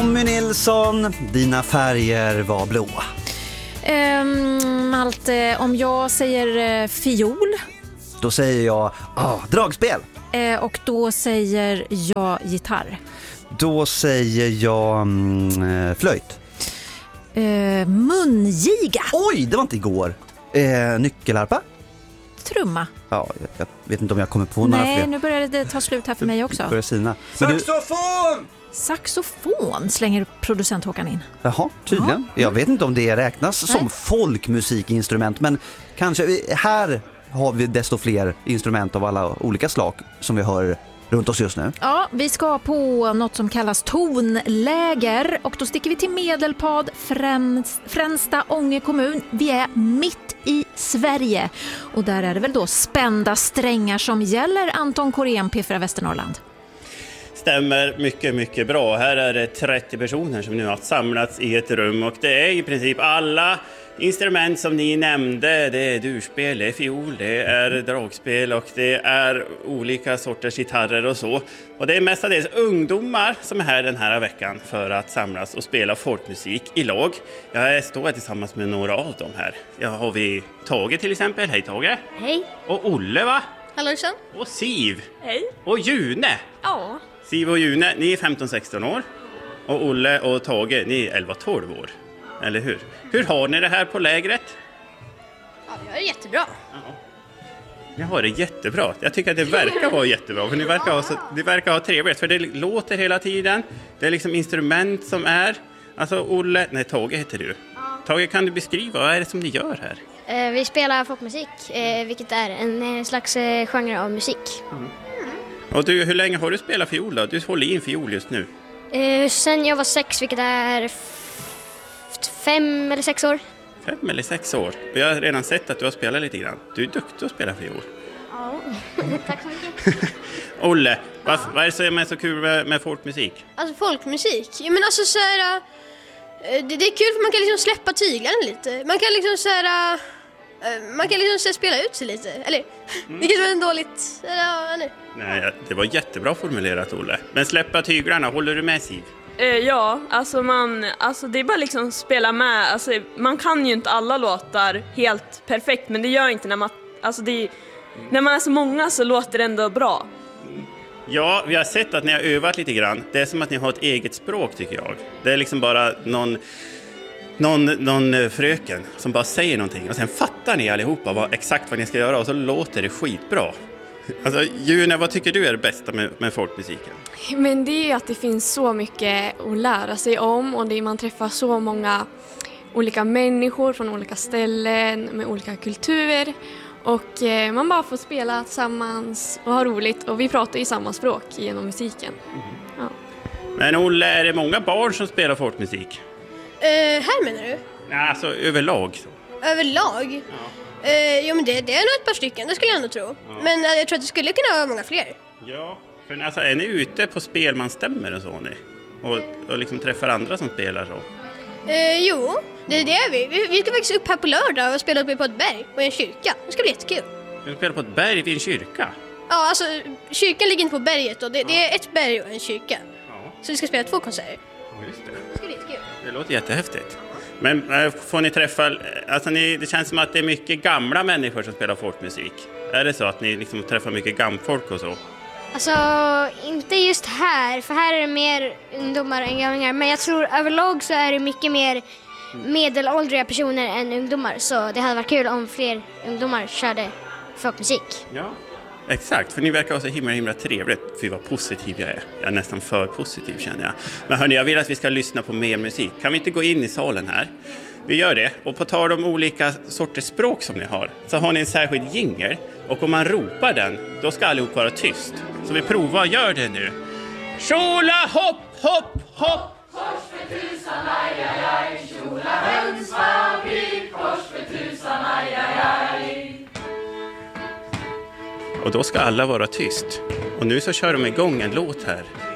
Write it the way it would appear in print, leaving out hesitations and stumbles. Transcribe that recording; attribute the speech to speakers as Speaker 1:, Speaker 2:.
Speaker 1: Tommy Nilsson, dina färger var blåa.
Speaker 2: Malte, om jag säger fiol.
Speaker 1: Då säger jag dragspel.
Speaker 2: Och då säger jag gitarr.
Speaker 1: Då säger jag flöjt.
Speaker 2: Mungiga.
Speaker 1: Oj, det var inte igår. Nyckelharpa.
Speaker 2: Trumma.
Speaker 1: Ja, jag vet inte om jag kommer på några fler.
Speaker 2: Nej, nu börjar det ta slut här för mig också.
Speaker 1: Börjar sina.
Speaker 3: Saxofon!
Speaker 2: Saxofon slänger producent Håkan in.
Speaker 1: Jaha, tydligen. Jag vet inte om det räknas som folkmusikinstrument, men kanske här har vi desto fler instrument av alla olika slag som vi hör runt oss just nu.
Speaker 2: Ja, vi ska på något som kallas tonläger och då sticker vi till Medelpad, Fränsta, Ånge kommun. Vi är mitt i Sverige och där är det väl då spända strängar som gäller. Anton Korén, P4 Västernorrland.
Speaker 3: Stämmer mycket, mycket bra. Här är det 30 personer som nu har samlats i ett rum och det är i princip alla instrument som ni nämnde. Det är durspel, det är fiol, det är dragspel och det är olika sorters gitarrer och så. Och det är mestadels ungdomar som är här den här veckan för att samlas och spela folkmusik i lag. Jag står här tillsammans med några av dem här. Ja, har vi Tage till exempel. Hej Tage.
Speaker 4: Hej.
Speaker 3: Och Olle va?
Speaker 4: Hallåsan.
Speaker 3: Och Siv.
Speaker 4: Hej.
Speaker 3: Och June.
Speaker 4: Ja.
Speaker 3: Siv och June, ni är 15-16 år. Och Olle och Tage, ni är 11-12 år. Eller hur? Hur har ni det här på lägret?
Speaker 4: Ja, vi har det jättebra.
Speaker 3: Ni har det jättebra. Jag tycker att det verkar vara jättebra. För ni verkar ha trevligt. För det låter hela tiden. Det är liksom instrument som är. Alltså Olle, nej Tage heter du. Tage, kan du beskriva vad är det som ni gör här?
Speaker 4: Vi spelar folkmusik, vilket är en slags genre av musik.
Speaker 3: Och du, hur länge har du spelat fiol då? Du håller i en fiol just nu.
Speaker 4: Sen jag var 6, vilket är 5 eller 6 år.
Speaker 3: 5 eller 6 år. Och jag har redan sett att du har spelat lite grann. Du är duktig att spela fiol.
Speaker 4: Ja, tack så mycket.
Speaker 3: Olle, vad är det som är så kul med folkmusik?
Speaker 5: Alltså folkmusik? Ja, men alltså så här, det är kul för man kan liksom släppa tyglarna lite. Man kan liksom så här, man kan liksom så här spela ut sig lite. Eller, vilket var en dåligt...
Speaker 3: Nej, det var jättebra formulerat, Olle. Men släppa tyglarna, håller du med Siv?
Speaker 6: Ja, alltså det är bara liksom spela med. Alltså, man kan ju inte alla låtar helt perfekt, men det gör inte när man... Alltså när man är så många så låter det ändå bra.
Speaker 3: Ja, vi har sett att ni har övat lite grann. Det är som att ni har ett eget språk, tycker jag. Det är liksom bara någon fröken som bara säger någonting och sen fattar ni allihopa exakt vad ni ska göra och så låter det skitbra. Alltså, June, vad tycker du är det bästa med folkmusiken?
Speaker 7: Men det är ju att det finns så mycket att lära sig om och man träffar så många olika människor från olika ställen med olika kulturer och man bara får spela tillsammans och ha roligt och vi pratar ju samma språk genom musiken. Ja. Men
Speaker 3: Olle, är det många barn som spelar folkmusik?
Speaker 5: Här menar du?
Speaker 3: Nej, alltså överlag.
Speaker 5: Överlag? Ja. Jo, men det är nog ett par stycken, det skulle jag ändå tro. Ja. Men jag tror att det skulle kunna vara många fler.
Speaker 3: Ja, för alltså, är ni ute på spelmansstämmor och så ni? Och liksom träffar andra som spelar så?
Speaker 5: Jo, det är vi. Vi ska faktiskt upp här på lördag och spela uppe på ett berg och i en kyrka. Det ska bli jättekul.
Speaker 3: Ska du spela på ett berg vid en kyrka?
Speaker 5: Ja, alltså kyrkan ligger inte på berget och det är ett berg och en kyrka. Ja. Så vi ska spela 2 konserter.
Speaker 3: Ja, just det.
Speaker 5: Det ska bli jättekul.
Speaker 3: Det låter jättehäftigt. Men får ni träffa, alltså det känns som att det är mycket gamla människor som spelar folkmusik. Är det så att ni liksom träffar mycket gammfolk och så?
Speaker 4: Alltså, inte just här, för här är det mer ungdomar än gamlingar. Men jag tror överlag så är det mycket mer medelåldriga personer än ungdomar. Så det hade varit kul om fler ungdomar körde folkmusik.
Speaker 3: Ja, exakt. För ni verkar vara så himla trevligt. Fy vad positiv jag är. Jag är nästan för positiv känner jag. Men hörni, jag vill att vi ska lyssna på mer musik. Kan vi inte gå in i salen här? Vi gör det. Och på tal om olika sorters språk som ni har så har ni en särskild jingle. Och om man ropar den, då ska allihop vara tyst. Så vi provar, gör det nu. Tjola hopp, hopp, hopp.
Speaker 8: Kors för tusan, aj, aj, aj. Tjola hönsfabrik. Kors för tusan, aj, aj, aj.
Speaker 3: Och då ska alla vara tyst. Och nu så kör de igång en låt här.